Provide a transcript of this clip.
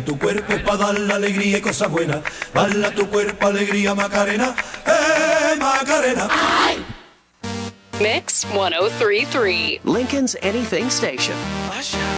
tu cuerpo es para dar la alegría y cosas buenas. Bala tu cuerpo, alegría, Macarena, Macarena. Mix 1033. Lincoln's Anything Station.